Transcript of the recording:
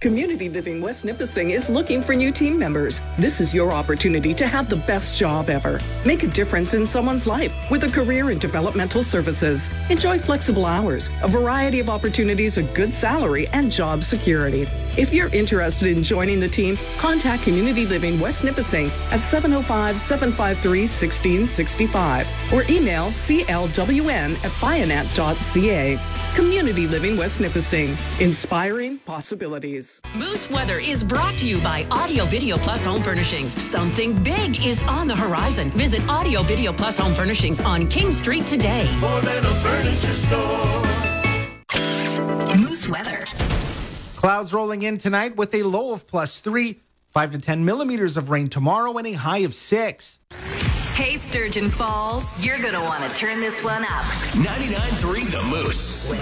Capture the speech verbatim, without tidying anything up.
Community Living West Nipissing is looking for new team members. This is your opportunity to have the best job ever. Make a difference in someone's life with a career in developmental services. Enjoy flexible hours, a variety of opportunities, a good salary, and job security. If you're interested in joining the team, contact Community Living West Nipissing at seven oh five, seven five three, one six six five or email c l w n at bionet dot c a. Community Living West Nipissing, inspiring possibilities. Moose Weather is brought to you by Audio Video Plus Home Furnishings. Something big is on the horizon. Visit Audio Video Plus Home Furnishings on King Street today. More than a furniture store. Moose Weather. Clouds rolling in tonight with a low of plus three, five to ten millimeters of rain tomorrow and a high of six. Hey, Sturgeon Falls, you're going to want to turn this one up. ninety-nine point three The Moose.